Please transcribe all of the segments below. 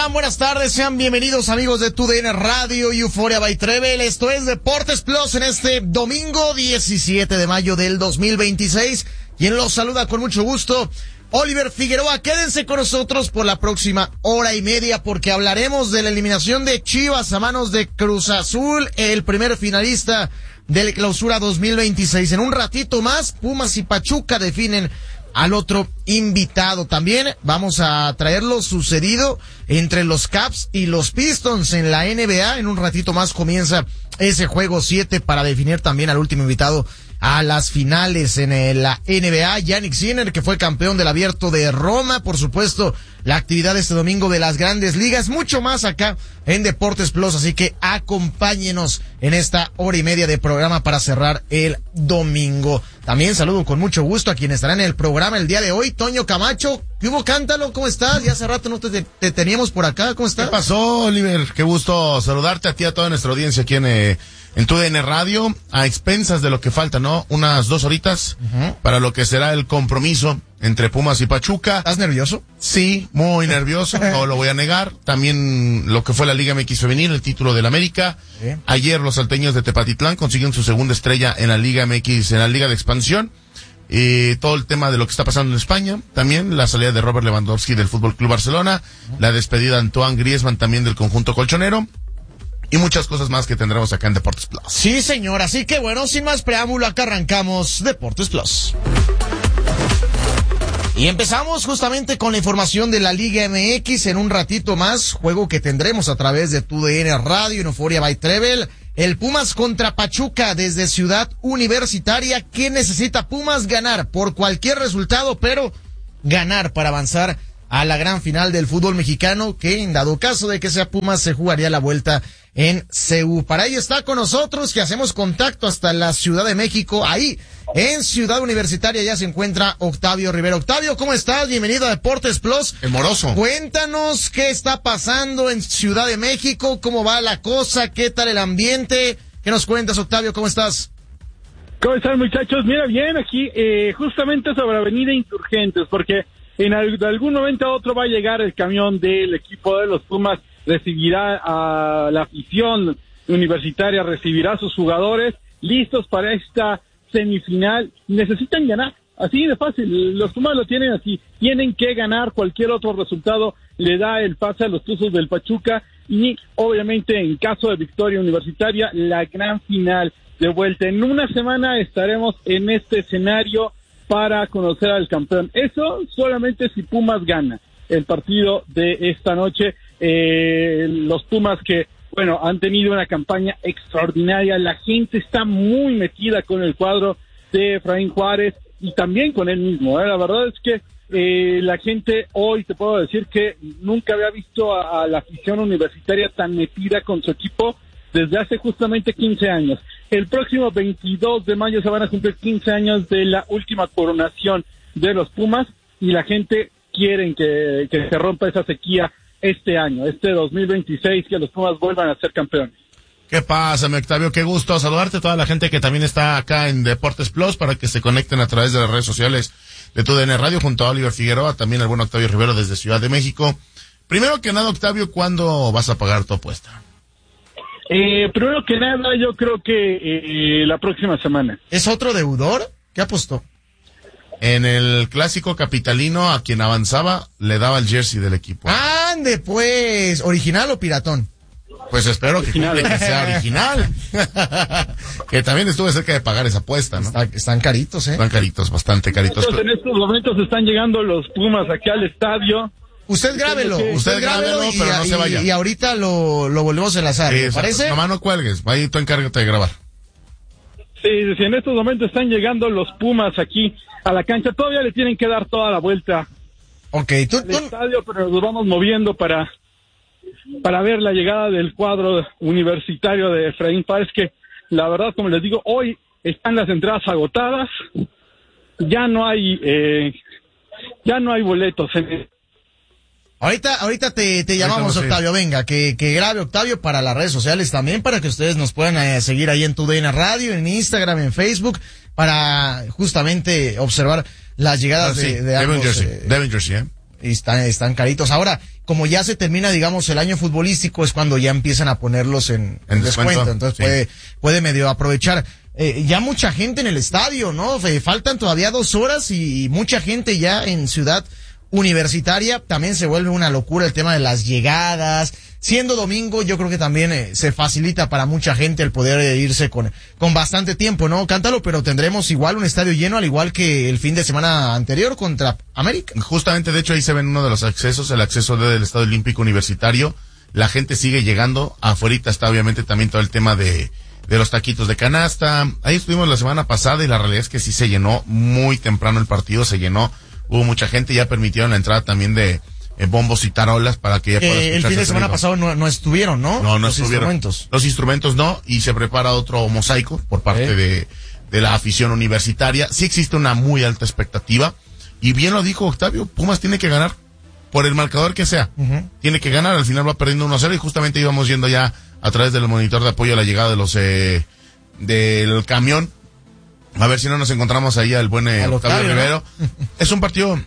están? Buenas tardes, sean bienvenidos amigos de TUDN Radio y Euphoria by Trevel. Esto es Deportes Plus en este domingo 17 de mayo del 2026. Quien los saluda con mucho gusto, Oliver Figueroa. Quédense con nosotros por la próxima hora y media porque hablaremos de la eliminación de Chivas a manos de Cruz Azul, el primer finalista del Clausura 2026. En un ratito más, Pumas y Pachuca definen al otro invitado. También vamos a traer lo sucedido entre los Caps y los Pistons en la NBA. En un ratito más comienza ese juego 7 para definir también al último invitado a las finales en la NBA. Jannik Sinner, que fue campeón del Abierto de Roma. Por supuesto, la actividad este domingo de las Grandes Ligas. Mucho más acá en Deportes Plus, así que acompáñenos en esta hora y media de programa para cerrar el domingo. También saludo con mucho gusto a quienes estarán en el programa el día de hoy. Toño Camacho, ¿qué hubo? Cántalo, ¿cómo estás? Ya hace rato no te teníamos por acá, ¿cómo estás? ¿Qué pasó, Oliver? Qué gusto saludarte a ti, a toda nuestra audiencia aquí en TUDN Radio, a expensas de lo que falta, ¿no? Unas 2 horitas para lo que será el compromiso entre Pumas y Pachuca. ¿Estás nervioso? Sí, muy nervioso, no lo voy a negar. También lo que fue la Liga MX Femenil, el título del América. Ayer los salteños de Tepatitlán consiguen su segunda estrella en la Liga MX, en la Liga de Expansión. Todo el tema de lo que está pasando en España, también la salida de Robert Lewandowski del Fútbol Club Barcelona, la despedida de Antoine Griezmann también del conjunto colchonero. Y muchas cosas más que tendremos acá en Deportes Plus. Sí, señor. Así que bueno, sin más preámbulo, acá arrancamos Deportes Plus. Y empezamos justamente con la información de la Liga MX. En un ratito más, juego que tendremos a través de TUDN Radio en Euphoria by Trevel. El Pumas contra Pachuca desde Ciudad Universitaria. ¿Qué necesita Pumas? Ganar por cualquier resultado, pero ganar para avanzar a la gran final del fútbol mexicano, que en dado caso de que sea Pumas se jugaría la vuelta en CU. Para ello está con nosotros, que hacemos contacto hasta la Ciudad de México. Ahí, en Ciudad Universitaria, ya se encuentra Octavio Rivera. Octavio, ¿cómo estás? Bienvenido a Deportes Plus. El Moroso. Cuéntanos qué está pasando en Ciudad de México, cómo va la cosa, qué tal el ambiente. ¿Qué nos cuentas, Octavio? ¿Cómo estás? ¿Cómo están, muchachos? Mira, bien, aquí justamente sobre Avenida Insurgentes, porque en algún momento a otro va a llegar el camión del equipo de los Pumas, recibirá a la afición universitaria, recibirá a sus jugadores listos para esta semifinal. Necesitan ganar, así de fácil. Los Pumas lo tienen así, tienen que ganar. Cualquier otro resultado le da el pase a los Tuzos del Pachuca y obviamente en caso de victoria universitaria, la gran final de vuelta. En una semana estaremos en este escenario para conocer al campeón. Eso solamente si Pumas gana el partido de esta noche. Los Pumas que, bueno, han tenido una campaña extraordinaria. La gente está muy metida con el cuadro de Efraín Juárez y también con él mismo. La verdad es que la gente hoy, te puedo decir que nunca había visto a la afición universitaria tan metida con su equipo desde hace justamente 15 años. El próximo 22 de mayo se van a cumplir 15 años de la última coronación de los Pumas y la gente quiere que se rompa esa sequía este año, este 2026, que los Pumas vuelvan a ser campeones. ¿Qué pasa, mi Octavio? Qué gusto saludarte a toda la gente que también está acá en Deportes Plus para que se conecten a través de las redes sociales de TUDN Radio junto a Oliver Figueroa, también el buen Octavio Rivero desde Ciudad de México. Primero que nada, Octavio, ¿cuándo vas a pagar tu apuesta? Primero que nada, yo creo que la próxima semana. ¿Es otro deudor? ¿Qué apostó? En el clásico capitalino, a quien avanzaba le daba el jersey del equipo. ¡Ande pues! ¿Original o piratón? Pues espero que sea original. Que también estuve cerca de pagar esa apuesta, ¿no? Están caritos, ¿eh? Están caritos, bastante caritos. Entonces, en estos momentos están llegando los Pumas aquí al estadio. Usted grábelo, pero no se vaya. Y ahorita lo volvemos a enlazar, ¿me parece? Nomás no cuelgues, ahí tú encárgate de grabar. Sí, en estos momentos están llegando los Pumas aquí a la cancha. Todavía le tienen que dar toda la vuelta al estadio, pero nos vamos moviendo para ver la llegada del cuadro universitario de Efraín Páez, que la verdad, como les digo, hoy están las entradas agotadas, ya no hay boletos. Ahorita te llamamos, Octavio, venga, que grabe Octavio para las redes sociales también, para que ustedes nos puedan seguir ahí en TUDN Radio, en Instagram, en Facebook, para justamente observar las llegadas de ambos. Devin Jersey, están caritos. Ahora, como ya se termina, digamos, el año futbolístico, es cuando ya empiezan a ponerlos en descuento. Entonces puede medio aprovechar. Ya mucha gente en el estadio, ¿no? Faltan todavía 2 horas y mucha gente ya en Ciudad Universitaria. También se vuelve una locura el tema de las llegadas. Siendo domingo, yo creo que también se facilita para mucha gente el poder irse con bastante tiempo, ¿no? Cántalo, pero tendremos igual un estadio lleno, al igual que el fin de semana anterior contra América. Justamente, de hecho, ahí se ven uno de los accesos, el acceso del Estadio Olímpico Universitario. La gente sigue llegando. Afuerita está obviamente también todo el tema de los taquitos de canasta. Ahí estuvimos la semana pasada y la realidad es que sí se llenó muy temprano el partido, se llenó. Hubo mucha gente, ya permitieron la entrada también de bombos y tarolas para que ya pueda escucharse. El fin de semana pasado no estuvieron, ¿no? No estuvieron. Los instrumentos no, y se prepara otro mosaico por parte de la afición universitaria. Sí existe una muy alta expectativa, y bien lo dijo Octavio, Pumas tiene que ganar, por el marcador que sea. Tiene que ganar, al final va perdiendo 1-0, y justamente íbamos yendo ya a través del monitor de apoyo a la llegada de los del camión, a ver si no nos encontramos ahí al buen Octavio Rivero. ¿No? Es un partido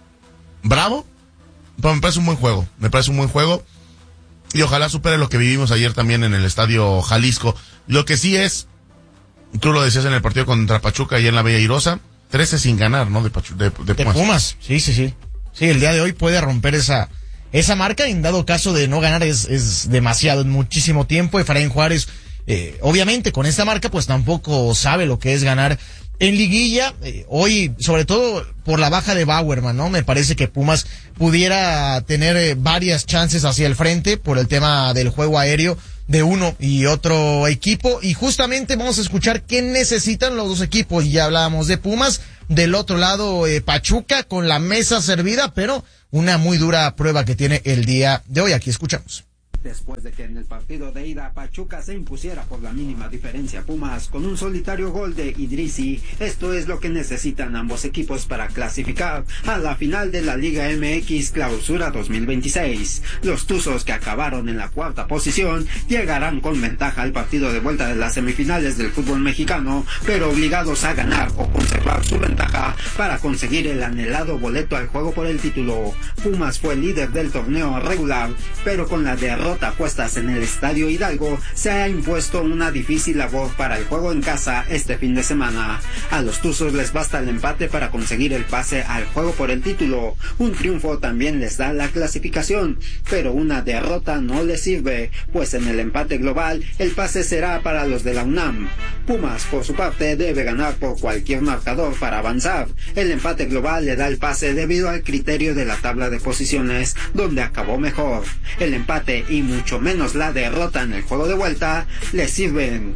bravo, pero me parece un buen juego, y ojalá supere lo que vivimos ayer también en el Estadio Jalisco. Lo que sí es, tú lo decías en el partido contra Pachuca y en la Bella Irosa, 13 sin ganar, ¿no? De Pumas. Sí, el día de hoy puede romper esa marca, en dado caso de no ganar es demasiado, en muchísimo tiempo. Efraín Juárez, obviamente con esta marca pues tampoco sabe lo que es ganar en liguilla. Hoy, sobre todo por la baja de Bauerman, ¿no? Me parece que Pumas pudiera tener varias chances hacia el frente por el tema del juego aéreo de uno y otro equipo, y justamente vamos a escuchar qué necesitan los dos equipos. Ya hablábamos de Pumas, del otro lado Pachuca con la mesa servida, pero una muy dura prueba que tiene el día de hoy. Aquí escuchamos. Después de que en el partido de ida Pachuca se impusiera por la mínima diferencia a Pumas con un solitario gol de Idrissi, esto es lo que necesitan ambos equipos para clasificar a la final de la Liga MX Clausura 2026. Los Tuzos, que acabaron en la 4ª posición, llegarán con ventaja al partido de vuelta de las semifinales del fútbol mexicano, pero obligados a ganar o conservar su ventaja para conseguir el anhelado boleto al juego por el título. Pumas fue líder del torneo regular, pero con la derrota puestas en el Estadio Hidalgo, se ha impuesto una difícil labor para el juego en casa este fin de semana. A los Tuzos les basta el empate para conseguir el pase al juego por el título. Un triunfo también les da la clasificación, pero una derrota no les sirve, pues en el empate global el pase será para los de la UNAM. Pumas, por su parte, debe ganar por cualquier marcador para avanzar. El empate global le da el pase debido al criterio de la tabla de posiciones, donde acabó mejor. El empate y mucho menos la derrota en el juego de vuelta le sirven.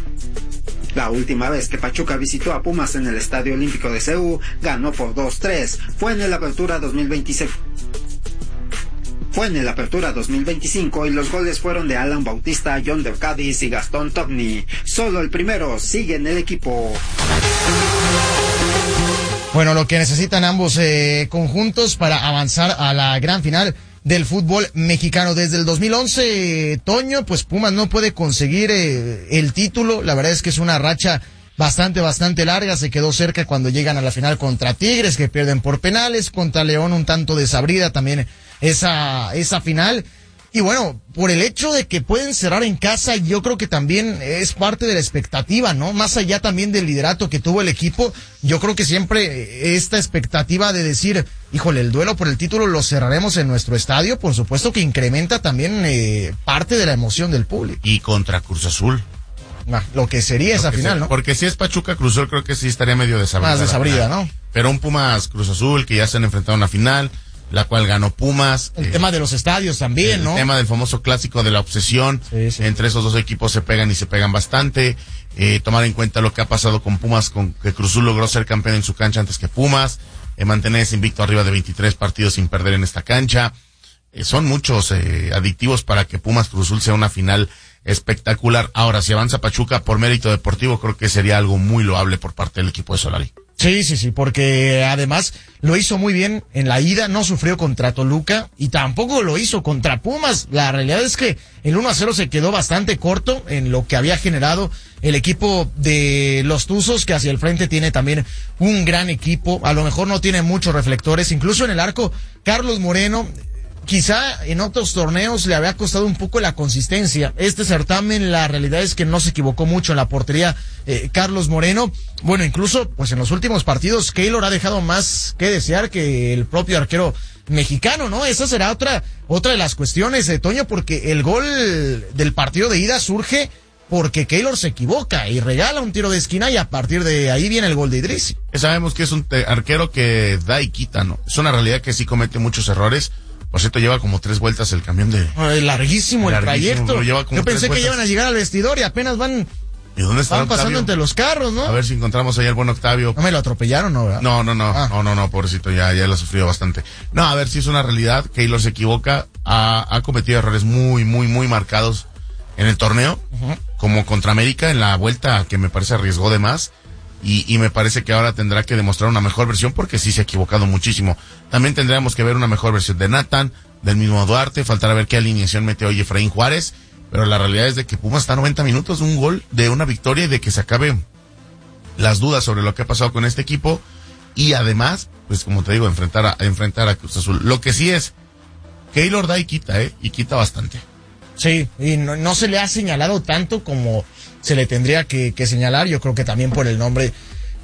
La última vez que Pachuca visitó a Pumas en el Estadio Olímpico de Seúl, ganó por 2-3. Fue en el Apertura 2025 y los goles fueron de Alan Bautista, John Del Cádiz y Gastón Togni. Solo el primero sigue en el equipo. Bueno, lo que necesitan ambos conjuntos para avanzar a la gran final del fútbol mexicano. Desde el 2011, Toño, pues Pumas no puede conseguir el título. La verdad es que es una racha bastante larga. Se quedó cerca cuando llegan a la final contra Tigres, que pierden por penales, contra León un tanto desabrida también esa final. Y bueno, por el hecho de que pueden cerrar en casa, yo creo que también es parte de la expectativa, ¿no? Más allá también del liderato que tuvo el equipo, yo creo que siempre esta expectativa de decir, híjole, el duelo por el título lo cerraremos en nuestro estadio, por supuesto que incrementa también parte de la emoción del público. Y contra Cruz Azul. Lo que sería esa final, ¿no? Porque si es Pachuca Cruz Azul, creo que sí estaría medio desabrida. Más desabrida, ¿no? Pero un Pumas Cruz Azul, que ya se han enfrentado a una final, la cual ganó Pumas. El tema de los estadios también, ¿no? El tema del famoso clásico de la obsesión. Sí. Entre esos dos equipos se pegan y se pegan bastante. Tomar en cuenta lo que ha pasado con Pumas, con que Cruz Azul logró ser campeón en su cancha antes que Pumas. Mantenerse invicto arriba de 23 partidos sin perder en esta cancha. Son muchos adictivos para que Pumas Cruz Azul sea una final espectacular. Ahora, si avanza Pachuca por mérito deportivo, creo que sería algo muy loable por parte del equipo de Solari. Sí, porque además lo hizo muy bien en la ida, no sufrió contra Toluca y tampoco lo hizo contra Pumas. La realidad es que el 1-0 se quedó bastante corto en lo que había generado el equipo de los Tuzos, que hacia el frente tiene también un gran equipo. A lo mejor no tiene muchos reflectores, incluso en el arco Carlos Moreno. Quizá en otros torneos le había costado un poco la consistencia. Este certamen, la realidad es que no se equivocó mucho en la portería Carlos Moreno. Bueno, incluso pues en los últimos partidos Keylor ha dejado más que desear que el propio arquero mexicano, ¿no? Esa será otra de las cuestiones, Toño, porque el gol del partido de ida surge porque Keylor se equivoca y regala un tiro de esquina y a partir de ahí viene el gol de Idrissi. Sabemos que es un arquero que da y quita, ¿no? Es una realidad que sí comete muchos errores. Por cierto, lleva como 3 vueltas el camión de... Larguísimo el trayecto. Yo pensé que iban a llegar al vestidor y apenas van... ¿Y dónde está Van Octavio? pasando entre los carros, ¿no? A ver si encontramos ahí al buen Octavio. No me lo atropellaron, ¿no? ¿Verdad? No, pobrecito, ya lo ha sufrido bastante. No, a ver si es una realidad. Keylor se equivoca, ha cometido errores muy marcados en el torneo, como contra América en la vuelta que me parece arriesgó de más. Y me parece que ahora tendrá que demostrar una mejor versión porque sí se ha equivocado muchísimo. También tendríamos que ver una mejor versión de Nathan, del mismo Duarte, faltará ver qué alineación mete hoy Efraín Juárez, pero la realidad es de que Pumas está a 90 minutos de un gol, de una victoria y de que se acabe las dudas sobre lo que ha pasado con este equipo y además, pues como te digo, enfrentar a Cruz Azul. Lo que sí es, Keylor da y quita, y quita bastante. Sí, y no se le ha señalado tanto como se le tendría que señalar, yo creo que también por el nombre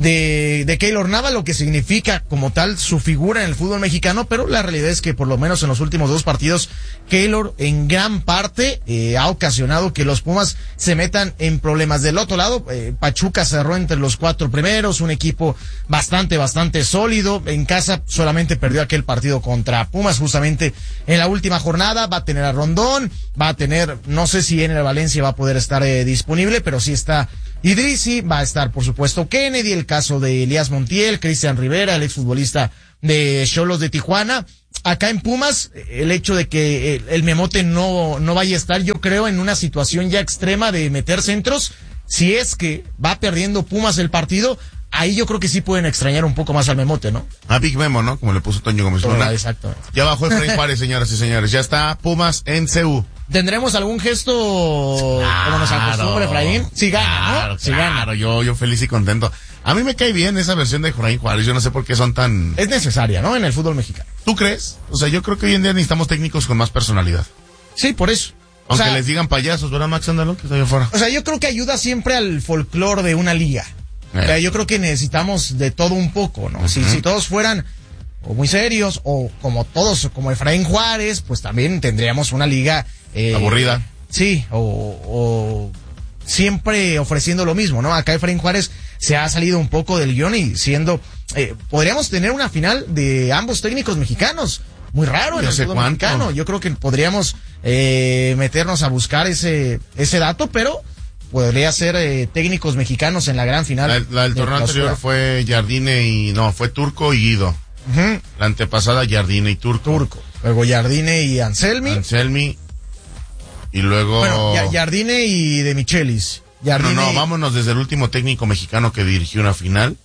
de Keylor Nava, lo que significa como tal su figura en el fútbol mexicano, pero la realidad es que por lo menos en los últimos 2 partidos Keylor en gran parte ha ocasionado que los Pumas se metan en problemas. Del otro lado, Pachuca cerró entre los 4 primeros, un equipo bastante sólido. En casa solamente perdió aquel partido contra Pumas justamente en la última jornada. Va a tener a Rondón, va a tener, no sé si en el Valencia va a poder estar disponible, pero sí está Idrissi, va a estar por supuesto Kennedy, el caso de Elías Montiel, Cristian Rivera, el exfutbolista de Xolos de Tijuana. Acá en Pumas, el hecho de que el Memote no vaya a estar, yo creo, en una situación ya extrema de meter centros, si es que va perdiendo Pumas el partido, ahí yo creo que sí pueden extrañar un poco más al Memote, ¿no? A Big Memo, ¿no? Como le puso Toño Gómez Luna. Exactamente. Ya bajó Efraín Juárez, señoras y señores. Ya está Pumas en CU. ¿Tendremos algún gesto como nos acostumbra Efraín? Si gana, ¿no? Si gana. Yo feliz y contento. A mí me cae bien esa versión de Efraín Juárez. Yo no sé por qué son tan... Es necesaria, ¿no? En el fútbol mexicano. ¿Tú crees? O sea, yo creo que hoy en día necesitamos técnicos con más personalidad. Sí, por eso. Aunque les digan payasos, ¿verdad, Max? Ándalo, que está allá afuera. O sea, yo creo que ayuda siempre al folclore de una liga. O sea, yo creo que necesitamos de todo un poco, ¿no? Si todos fueran o muy serios o como todos, como Efraín Juárez, pues también tendríamos una liga... aburrida. Sí, o siempre ofreciendo lo mismo, ¿no? Acá Efraín Juárez se ha salido un poco del guión y siendo... podríamos tener una final de ambos técnicos mexicanos. Muy raro en el fútbol mexicano. Yo creo que podríamos meternos a buscar ese dato, pero podría ser técnicos mexicanos en la gran final. La del torneo anterior fue Jardine fue Turco y Guido. La antepasada Jardine y Turco. Luego Jardine y Anselmi. Y luego... Bueno, Jardine y De Michelis. Vámonos desde el último técnico mexicano que dirigió una final.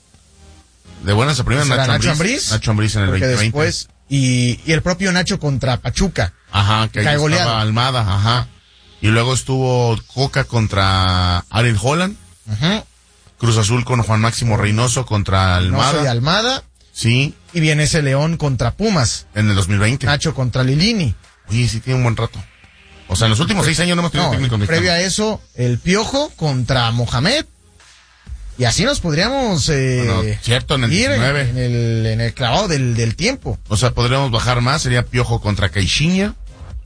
De buenas a primeras, Nacho Ambriz. Nacho Ambriz en el 2020. Después, y el propio Nacho contra Pachuca. Ajá, que ahí estaba Almada, ajá. Y luego estuvo Coca contra Ariel Holland. Ajá. Cruz Azul con Juan Máximo Reynoso contra Almada. Almada. Sí. Y viene ese León contra Pumas. En el 2020. Nacho contra Lilini. Oye, sí tiene un buen rato. O sea, en los últimos 6 años no hemos tenido técnico mexicano. Previo a eso, el Piojo contra Mohamed. Y así nos podríamos cierto, en el ir 19. en el clavado del tiempo. O sea, podríamos bajar más, sería Piojo contra Caixinha.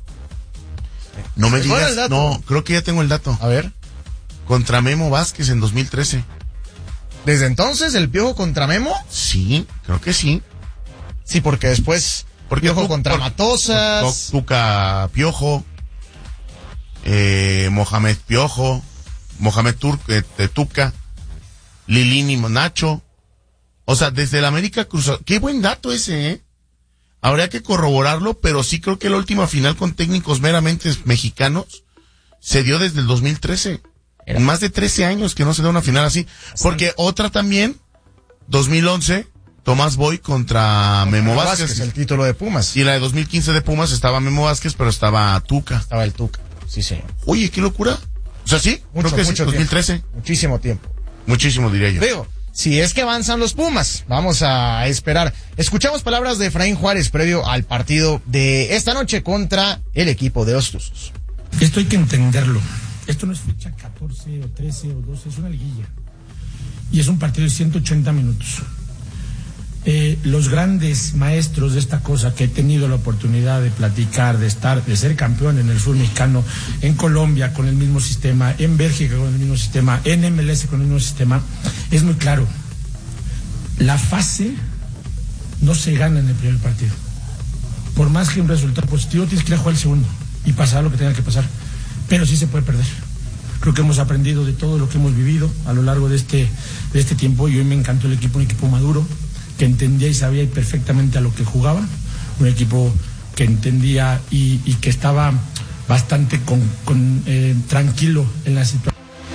No me digas, no, creo que ya tengo el dato. A ver. Contra Memo Vázquez en 2013. ¿Desde entonces el Piojo contra Memo? Sí, creo que sí. Sí, porque después Piojo contra Matosas. Tuca Piojo. Mohamed Piojo. Mohamed Tuca. Lilini Nacho. O sea, desde el América Cruz. Qué buen dato ese, Habría que corroborarlo, pero sí creo que la última final con técnicos meramente mexicanos se dio desde el 2013. En más de 13 años que no se da una final así. Porque otra también 2011, Tomás Boy contra Memo Vázquez. El título de Pumas. Y la de 2015 de Pumas estaba Memo Vázquez, pero estaba Tuca. Estaba el Tuca, sí, señor. Oye, qué locura. O sea, sí, creo que sí, 2013. Tiempo. Muchísimo tiempo. Muchísimo, diría yo. Digo, si es que avanzan los Pumas, vamos a esperar. Escuchamos palabras de Efraín Juárez previo al partido de esta noche contra el equipo de los Tuzos. Esto hay que entenderlo. Esto no es fecha 14 o 13 o 12, es una liguilla. Y es un partido de 180 minutos. Los grandes maestros de esta cosa que he tenido la oportunidad de platicar, de ser campeón en el fútbol mexicano, en Colombia con el mismo sistema, en Bélgica con el mismo sistema, en MLS con el mismo sistema, es muy claro. La fase no se gana en el primer partido. Por más que un resultado positivo, tienes que ir a jugar el segundo y pasar lo que tenga que pasar. Pero sí se puede perder. Creo que hemos aprendido de todo lo que hemos vivido a lo largo de este tiempo, y hoy me encantó el equipo, un equipo maduro, que entendía y sabía perfectamente a lo que jugaba, un equipo que entendía y que estaba bastante tranquilo en la situación.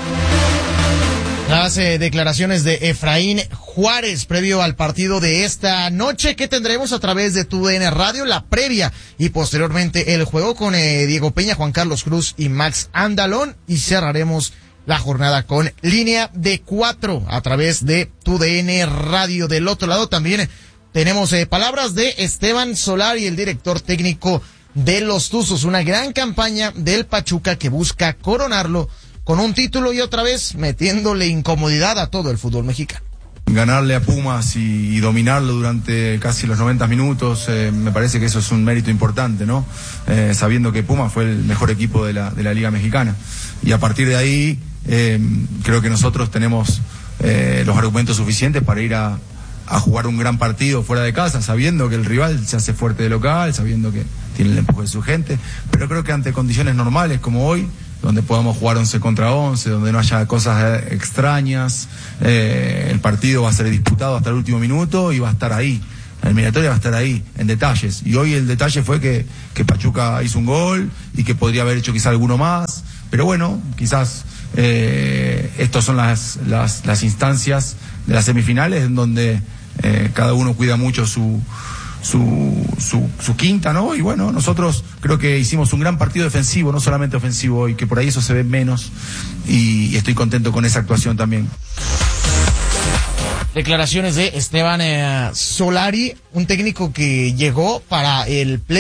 Las declaraciones de Efraín Juárez previo al partido de esta noche que tendremos a través de TUDN Radio, la previa y posteriormente el juego con Diego Peña, Juan Carlos Cruz y Max Andalón, y cerraremos la jornada con línea de 4 a través de TUDN Radio. Del otro lado también tenemos palabras de Esteban Solari, el director técnico de los Tuzos, una gran campaña del Pachuca que busca coronarlo con un título y otra vez metiéndole incomodidad a todo el fútbol mexicano. Ganarle a Pumas y dominarlo durante casi los 90 minutos, me parece que eso es un mérito importante, ¿no? Sabiendo que Pumas fue el mejor equipo de la Liga Mexicana. Y a partir de ahí, creo que nosotros tenemos los argumentos suficientes para ir a jugar un gran partido fuera de casa, sabiendo que el rival se hace fuerte de local, sabiendo que tiene el empuje de su gente, pero creo que ante condiciones normales como hoy, donde podamos jugar 11 contra 11, donde no haya cosas extrañas, el partido va a ser disputado hasta el último minuto y va a estar ahí. La eliminatoria va a estar ahí, en detalles. Y hoy el detalle fue que Pachuca hizo un gol y que podría haber hecho quizá alguno más. Pero bueno, quizás estas son las instancias de las semifinales en donde cada uno cuida mucho su quinta, ¿no? Y bueno, nosotros creo que hicimos un gran partido defensivo, no solamente ofensivo, y que por ahí eso se ve menos, y estoy contento con esa actuación también. Declaraciones de Esteban Solari, un técnico que llegó para el play